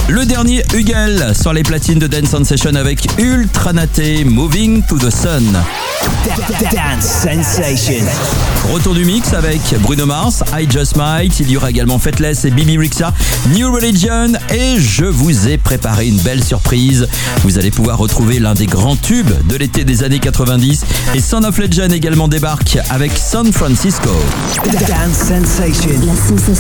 Le dernier Hugel sur les platines de Dance Sensation avec Ultra Naté, Moving to the Sun. Dance Sensation. Retour du mix avec Bruno Mars, I Just Might. Il y aura également Faithless et Bibi Rexha, New Religion. Et je vous ai préparé une belle surprise. Vous allez pouvoir retrouver l'un des grands tubes de l'été des années 90. Et Son of Legend également débarque avec San Francisco. Dance Sensation.